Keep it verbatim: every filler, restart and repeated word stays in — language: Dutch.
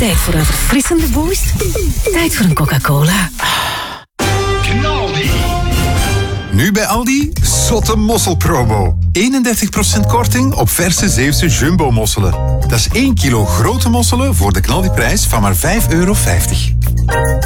Tijd voor een verfrissende boost? Tijd voor een Coca-Cola. Knaldi. Nu bij Aldi, zotte mosselpromo. eenendertig procent korting op verse Zeeuwse jumbo-mosselen. Dat is één kilo grote mosselen voor de knaldiprijs van maar vijf euro vijftig.